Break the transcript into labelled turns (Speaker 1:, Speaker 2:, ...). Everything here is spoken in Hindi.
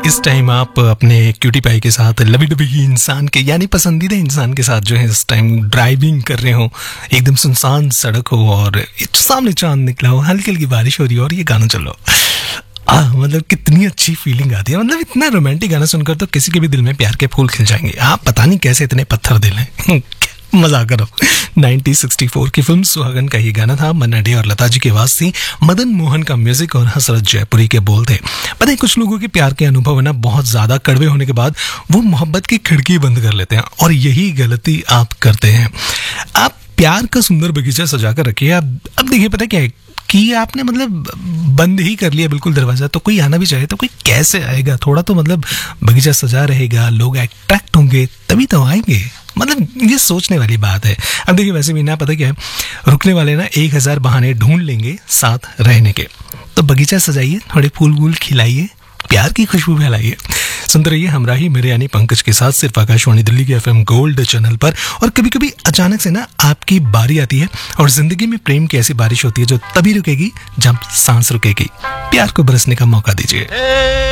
Speaker 1: इस टाइम आप अपने क्यूटी पाई के साथ लवी डबी इंसान के यानी पसंदीदा इंसान के साथ जो है इस टाइम ड्राइविंग कर रहे हो, एकदम सुनसान सड़क हो और सामने चांद निकला हो, हल्की हल्की बारिश हो रही हो और ये गाना चल रहा हो, मतलब कितनी अच्छी फीलिंग आती है। मतलब इतना रोमांटिक गाना सुनकर तो किसी के भी दिल में प्यार के फूल खिल जाएंगे। आप पता नहीं कैसे इतने पत्थर दिल हैं। मजा करो। 1964 की फिल्म सुहागन का ये गाना था। मन्ना डे और लता जी की आवाज थी, मदन मोहन का म्यूजिक और हसरत जयपुरी के बोल थे। पता है कुछ लोगों के प्यार के अनुभव है ना, बहुत ज्यादा कड़वे होने के बाद वो मोहब्बत की खिड़की बंद कर लेते हैं और यही गलती आप करते हैं। आप प्यार का सुंदर बगीचा सजा कर रखिए। अब देखिए पता क्या है कि आपने मतलब बंद ही कर लिया बिल्कुल दरवाजा, तो कोई आना भी चाहे तो कोई कैसे आएगा? थोड़ा तो मतलब बगीचा सजा रहेगा, लोग अट्रैक्ट होंगे तभी तो आएंगे। मतलब ये सोचने वाली बात है। अब देखिए वैसे भी ना पता क्या है, रुकने वाले ना 1000 बहाने ढूंढ लेंगे साथ रहने के। तो बगीचा सजाइए, थोड़े फूल वूल खिलाइए, प्यार की खुशबू फैलाइए। सुनते रहिए हमराही मेरे यानी पंकज के साथ सिर्फ आकाशवाणी दिल्ली के FM गोल्ड चैनल पर। और कभी कभी अचानक से ना आपकी बारी आती है और जिंदगी में प्रेम की ऐसी बारिश होती है जो तभी रुकेगी जब सांस रुकेगी। प्यार को बरसने का मौका दीजिए।